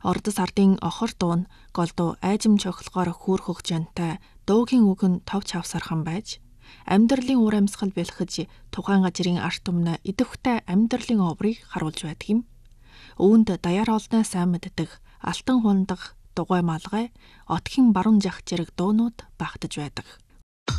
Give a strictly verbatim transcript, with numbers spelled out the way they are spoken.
Ордос ардын охор дуу нь голдуу айжим чохлогоор хүүрхөх жантай дуугийн үг нь товч хавсархан байж амьдралын ур амьсгал бэлхэж тухайн газрын арт түмнээ идэвхтэй амьдралын оврыг харуулж байдаг юм. Үүнд даяар олноо сайн мэддэг алтан хундах дугуй малгай отхийн баруун жах зэрэг дуунууд багтаж байдаг.